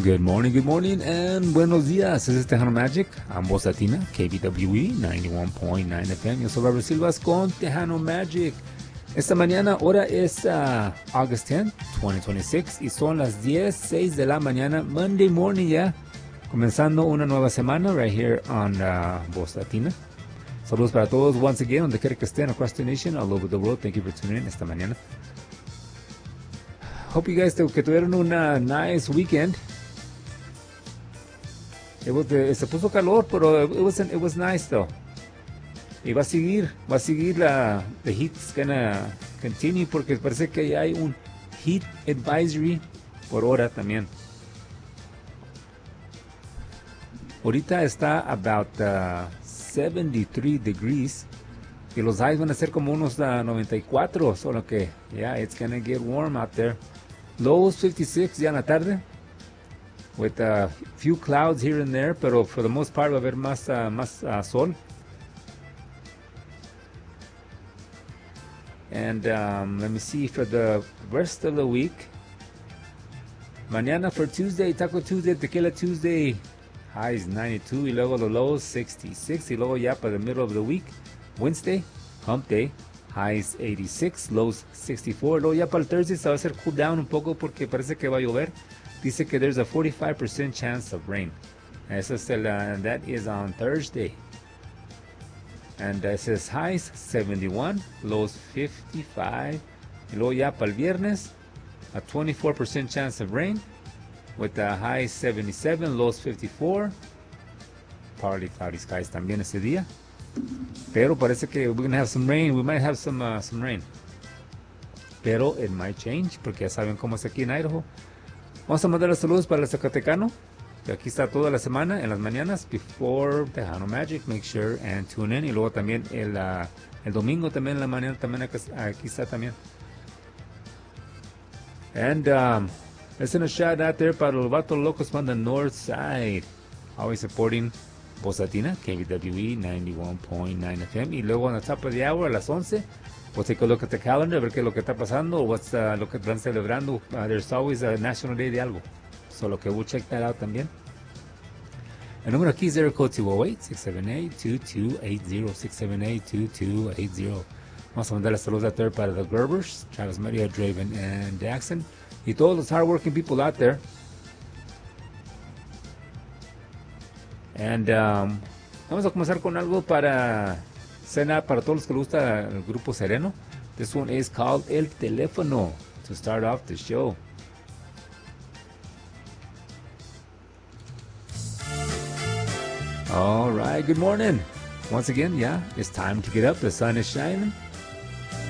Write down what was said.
Good morning, and buenos días. This is Tejano Magic. I'm Voz Latina, KBWE 91.9 FM. Yo soy Robert Silvas con Tejano Magic. Esta mañana, hora es August 10, 2026, y son las 10:06 de la mañana, Monday morning ya, comenzando una nueva semana right here on Voz Latina. Saludos para todos once again, donde quiera que estén, across the nation, all over the world. Thank you for tuning in esta mañana. Hope you guys que tuvieron una nice weekend. Se puso calor, pero it was nice though. Y va a seguir the heat's gonna continue porque parece que ya hay un heat advisory por hora también. Ahorita está about 73 degrees y los highs van a ser como unos 94, solo que it's gonna get warm out there. Lows 56 ya en la tarde, with a few clouds here and there, pero for the most part va a haber más sol. And let me see for the rest of the week. Mañana for Tuesday, Taco Tuesday, Tequila Tuesday, highs 92 y luego the lows 66 y luego ya para the middle of the week, Wednesday, Hump Day, highs 86, lows 64. Luego ya para el Thursday se va a hacer cool down un poco porque parece que va a llover. Dice que there's a 45% chance of rain. Eso es that is on Thursday. And it says highs 71, lows 55. Y luego ya para el viernes, a 24% chance of rain, with the highs 77, lows 54. Partly cloudy skies también ese día. Pero parece que we're gonna have some rain. We might have some rain. Pero it might change, porque ya saben cómo es aquí en Idaho. Vamos a mandar los saludos para el Zacatecano, que aquí está toda la semana en las mañanas before Tejano Magic. Make sure and tune in. Y luego también el domingo también en la mañana también aquí está también. And let's send a shout out there para los vatos locos from the north side, always supporting Voz Latina, KBWE 91.9 FM. Y luego on the top of the hour a las 11, we'll take a look at the calendar, a ver qué es lo que está pasando, what's lo que están celebrando. There's always a National Day de algo. So lo que we'll check that out también. El número aquí es area code 208-678-2280, 678-2280. Vamos a mandar saludos out there para the Gerbers, Travis Maria, Draven, and Jackson. Y todos los hardworking people out there. And vamos a comenzar con algo para cena, para todos los que les gusta el grupo Sereno. This one is called El Teléfono to start off the show. All right, good morning. Once again, it's time to get up. The sun is shining.